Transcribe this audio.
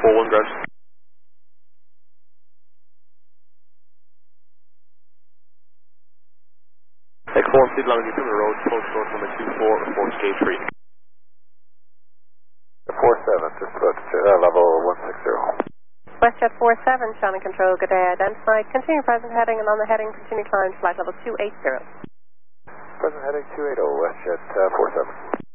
41 ground. X4 seat longitudinal road, close short number 24, report gauge 3. 47, just about level 160. WestJet 47, Shannon Control, good day, identified. Continue present heading and on the heading, continue climb flight level 280. Present heading 280, WestJet 47.